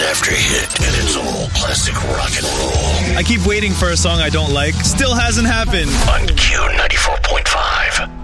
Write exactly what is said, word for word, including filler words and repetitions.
Hit after hit, and it's all classic rock and roll. I keep waiting for a song I don't like. Still hasn't happened. On Q ninety-four point five.